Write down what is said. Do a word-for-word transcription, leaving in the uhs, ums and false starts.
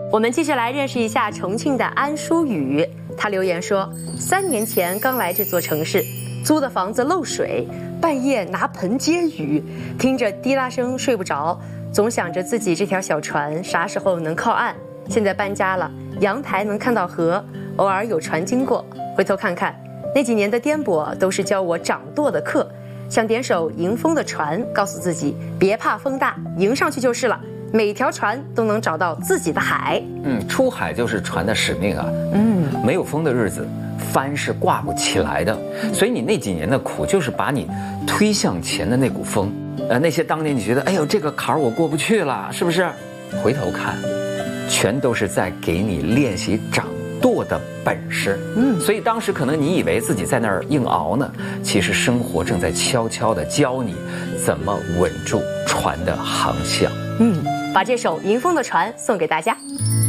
我们继续来认识一下重庆的安淑雨。她留言说，三年前刚来这座城市，租的房子漏水，半夜拿盆接雨，听着滴答声睡不着，总想着自己这条小船啥时候能靠岸。现在搬家了，阳台能看到河，偶尔有船经过，回头看看，那几年的颠簸都是教我掌舵的课。想点首迎风的船，告诉自己别怕风大，迎上去就是了。每条船都能找到自己的海。 嗯，出海就是船的使命啊。嗯，没有风的日子，帆是挂不起来的。所以你那几年的苦，就是把你推向前的那股风。呃，那些当年你觉得，哎呦，这个坎儿我过不去了，是不是？回头看，全都是在给你练习掌舵的本事。嗯，所以当时可能你以为自己在那儿硬熬呢，其实生活正在悄悄地教你怎么稳住船的航向。 嗯，把这首《迎风的船》送给大家。